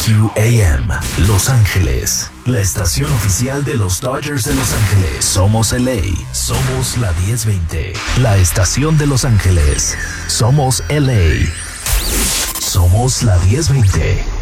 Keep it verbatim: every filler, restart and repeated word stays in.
Q A M, Los Ángeles, la estación oficial de los Dodgers de Los Ángeles. Somos L A, somos la diez veinte, la estación de Los Ángeles. Somos L A, somos la diez veinte.